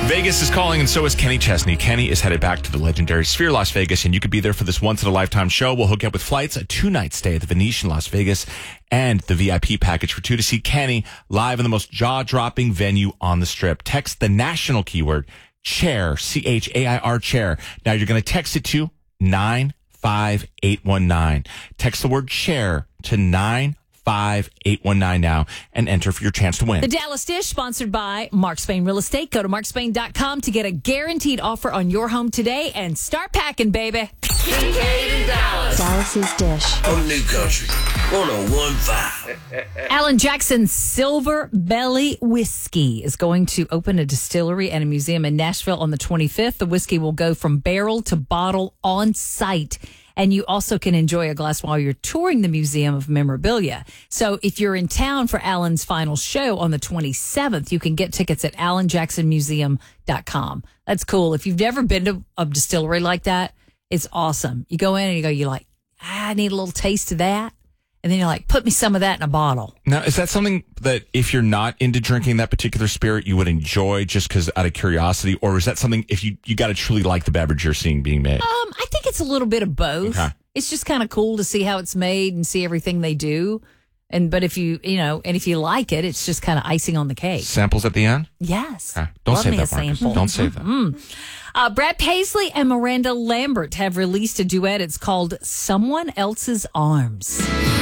Vegas is calling, and so is Kenny Chesney. Kenny is headed back to the legendary Sphere Las Vegas, and you could be there for this once-in-a-lifetime show. We'll hook you up with flights, a 2-night stay at the Venetian Las Vegas, and the VIP package for 2 to see Kenny live in the most jaw-dropping venue on the Strip. Text the national keyword, chair, CHAIR, chair. Now you're going to text it to 95819. Text the word chair to 95819 now and enter for your chance to win. The Dallas Dish, sponsored by Mark Spain Real Estate. Go to markspain.com to get a guaranteed offer on your home today and start packing, baby. Kincaid and Dallas. Dallas's Dish. On New Country 101.5. Alan Jackson's Silver Belly Whiskey is going to open a distillery and a museum in Nashville on the 25th. The whiskey will go from barrel to bottle on site. And you also can enjoy a glass while you're touring the Museum of Memorabilia. So if you're in town for Alan's final show on the 27th, you can get tickets at alanjacksonmuseum.com. That's cool. If you've never been to a distillery like that, it's awesome. You go in and you're like, I need a little taste of that. And then you're like, put me some of that in a bottle. Now, is that something that if you're not into drinking that particular spirit, you would enjoy just because out of curiosity? Or is that something if you got to truly like the beverage you're seeing being made? I think it's a little bit of both. Okay. It's just kind of cool to see how it's made and see everything they do. But if you like it, it's just kind of icing on the cake. Samples at the end? Yes. Okay. Don't Love save me that, a Marcus. sample. Don't save that. Brad Paisley and Miranda Lambert have released a duet. It's called Someone Else's Arms.